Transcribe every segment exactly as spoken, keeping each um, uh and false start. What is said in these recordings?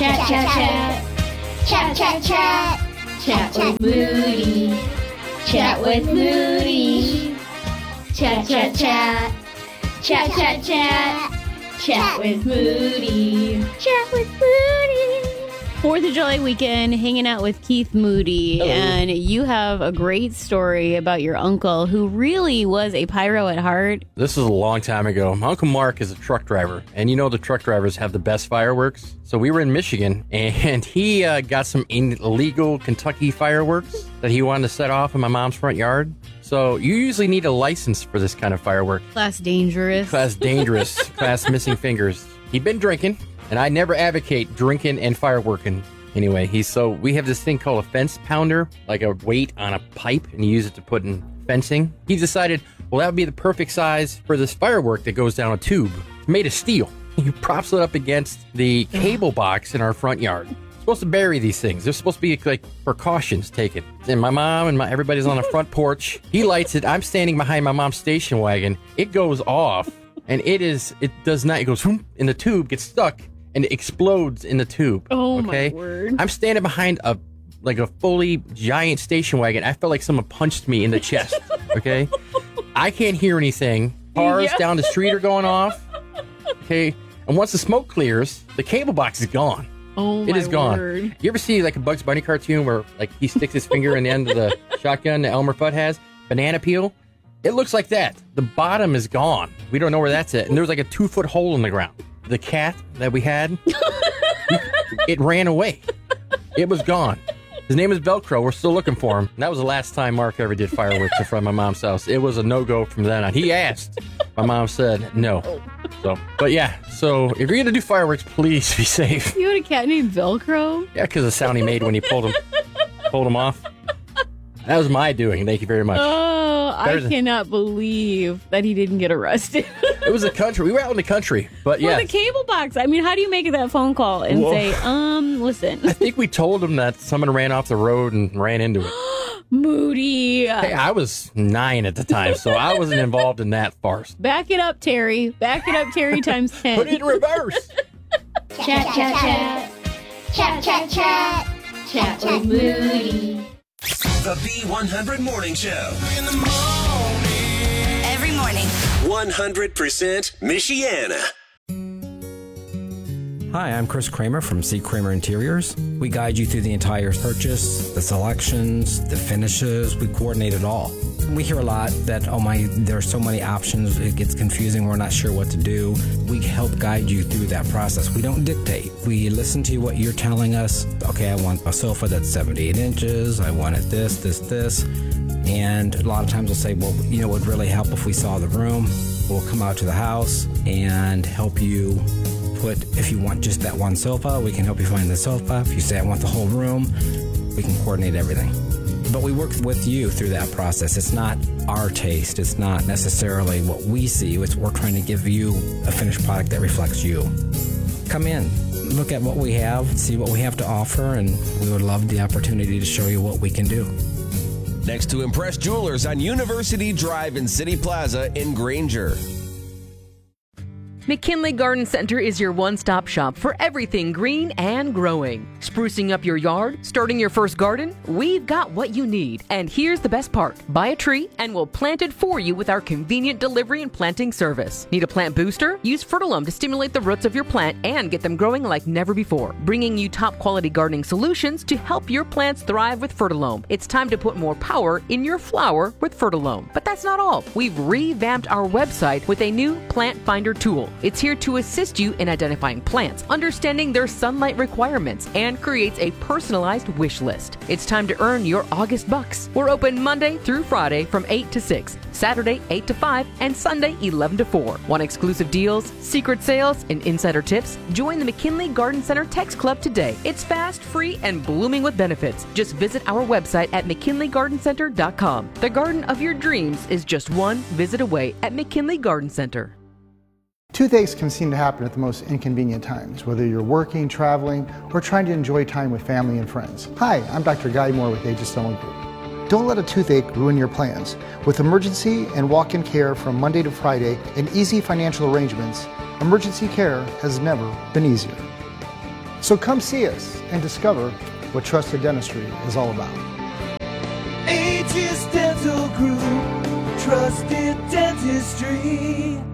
Chat, chat, chat. Chat, chat, chat. Chat with Moody. Chat with Moody. Chat, chat, chat. Chat, chat, chat. Chat with Moody. Chat with Moody. Fourth of July weekend, hanging out with Keith Moody. Hello. And you have a great story about your uncle who really was a pyro at heart. This was a long time ago. My Uncle Mark is a truck driver, and you know the truck drivers have the best fireworks. So we were in Michigan, and he uh, got some illegal Kentucky fireworks that he wanted to set off in my mom's front yard. So you usually need a license for this kind of firework. Class dangerous. Class dangerous. Class missing fingers. He'd been drinking, and I never advocate drinking and fireworking. Anyway, he's so we have this thing called a fence pounder, like a weight on a pipe, and you use it to put in fencing. He decided, well, that would be the perfect size for this firework that goes down a tube. It's made of steel. He props it up against the cable box in our front yard. Supposed to bury these things. They're supposed to be like precautions taken. And my mom and my everybody's on the front porch. He lights it. I'm standing behind my mom's station wagon. It goes off, and it is. It does not. It goes whoom, and the tube gets stuck and it explodes in the tube. Oh okay? my word! I'm standing behind a like a fully giant station wagon. I felt like someone punched me in the chest. Okay, I can't hear anything. Cars Yeah. down the street are going off. Okay, and once the smoke clears, the cable box is gone. Oh my It is gone. word. You ever see like a Bugs Bunny cartoon where like he sticks his finger in the end of the shotgun that Elmer Fudd has? Banana peel? It looks like that. The bottom is gone. We don't know where that's at. And there was like a two foot hole in the ground. The cat that we had, it ran away. It was gone. His name is Velcro. We're still looking for him. And that was the last time Mark ever did fireworks in front of my mom's house. It was a no-go from then on. He asked. My mom said no. So, but yeah, so if you're going to do fireworks, please be safe. You had a cat named Velcro? Yeah, because the sound he made when he pulled him, pulled him off. That was my doing. Thank you very much. Oh, I Better than- cannot believe that he didn't get arrested. It was the country. We were out in the country, but Well, yeah. the cable box. I mean, how do you make that phone call and Whoa. say, um, listen, I think we told him that someone ran off the road and ran into it. Moody. Hey, I was nine at the time, so I wasn't involved in that farce. Back it up, Terry. Back it up, Terry times ten. Put it in reverse. Chat, chat, chat. Chat, chat, chat. Chat with Moody. The B one hundred Morning Show. In the morning. Every morning. one hundred percent Michiana. Hi, I'm Chris Kramer from C. Kramer Interiors. We guide you through the entire purchase, the selections, the finishes. We coordinate it all. We hear a lot that, oh my, there are so many options, it gets confusing, we're not sure what to do. We help guide you through that process. We don't dictate. We listen to what you're telling us. Okay, I want a sofa that's seventy-eight inches. I want it this, this, this. And a lot of times we'll say, well, you know, it would really help if we saw the room. We'll come out to the house and help you put, if you want just that one sofa, we can help you find the sofa. If you say I want the whole room, we can coordinate everything. But we work with you through that process. It's not our taste. It's not necessarily what we see. It's we're trying to give you a finished product that reflects you. Come in, look at what we have, see what we have to offer, and we would love the opportunity to show you what we can do. Next to Impress Jewelers on University Drive in City Plaza in Granger. McKinley Garden Center is your one-stop shop for everything green and growing. Sprucing up your yard, starting your first garden, we've got what you need. And here's the best part. Buy a tree and we'll plant it for you with our convenient delivery and planting service. Need a plant booster? Use Fertilome to stimulate the roots of your plant and get them growing like never before. Bringing you top-quality gardening solutions to help your plants thrive with Fertilome. It's time to put more power in your flower with Fertilome. But that's not all. We've revamped our website with a new plant finder tool. It's here to assist you in identifying plants, understanding their sunlight requirements, and creates a personalized wish list. It's time to earn your August bucks. We're open Monday through Friday from eight to six, Saturday eight to five, and Sunday eleven to four. Want exclusive deals, secret sales, and insider tips? Join the McKinley Garden Center Text Club today. It's fast, free, and blooming with benefits. Just visit our website at mckinley garden center dot com. The garden of your dreams is just one visit away at McKinley Garden Center. Toothaches can seem to happen at the most inconvenient times, whether you're working, traveling, or trying to enjoy time with family and friends. Hi, I'm Doctor Guy Moore with Aegis Dental Group. Don't let a toothache ruin your plans. With emergency and walk-in care from Monday to Friday and easy financial arrangements, emergency care has never been easier. So come see us and discover what trusted dentistry is all about. Aegis Dental Group, trusted dentistry.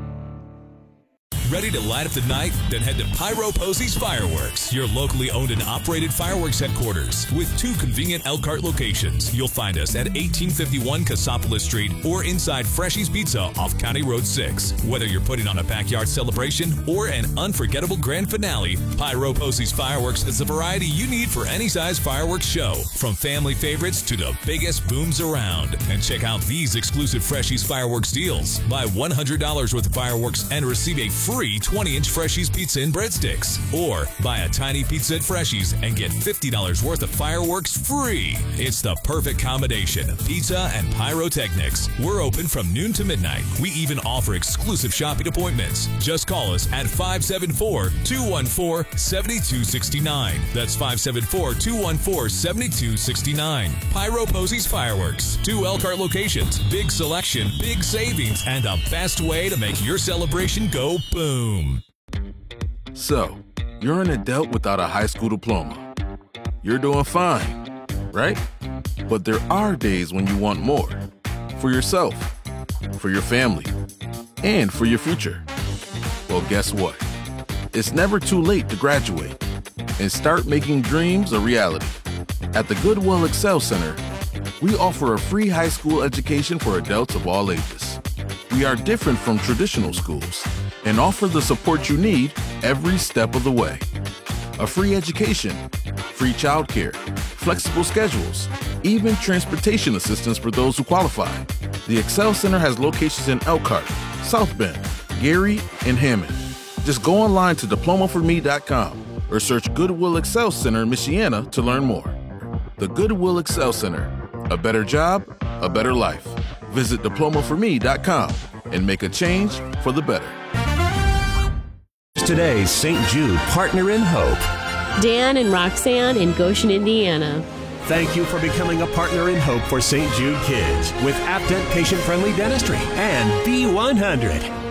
Ready to light up the night? Then head to Pyro Posey's Fireworks, your locally owned and operated fireworks headquarters. With two convenient Elkhart locations, you'll find us at eighteen fifty-one Cassopolis Street or inside Freshy's Pizza off County Road six. Whether you're putting on a backyard celebration or an unforgettable grand finale, Pyro Posey's Fireworks is the variety you need for any size fireworks show, from family favorites to the biggest booms around. And check out these exclusive Freshy's Fireworks deals. Buy one hundred dollars worth of fireworks and receive a free twenty inch Freshy's pizza and breadsticks. Or buy a tiny pizza at Freshy's and get fifty dollars worth of fireworks free. It's the perfect combination of pizza and pyrotechnics. We're open from noon to midnight. We even offer exclusive shopping appointments. Just call us at five seven four, two one four, seven two six nine. That's five seven four, two one four, seven two six nine. Pyro Posey's Fireworks. Two Elkhart locations, big selection, big savings, and the best way to make your celebration go boom. Boom. So, you're an adult without a high school diploma. You're doing fine, right? But there are days when you want more. For yourself, for your family, and for your future. Well, guess what? It's never too late to graduate and start making dreams a reality. At the Goodwill Excel Center, we offer a free high school education for adults of all ages. We are different from traditional schools and offer the support you need every step of the way. A free education, free childcare, flexible schedules, even transportation assistance for those who qualify. The Excel Center has locations in Elkhart, South Bend, Gary, and Hammond. Just go online to diploma for me dot com or search Goodwill Excel Center in Michiana to learn more. The Goodwill Excel Center. A better job, a better life. Visit diploma for me dot com and make a change for the better. Today's Saint Jude Partner in Hope. Dan and Roxanne in Goshen, Indiana. Thank you for becoming a partner in hope for Saint Jude Kids with ApDent patient-friendly dentistry and B one hundred.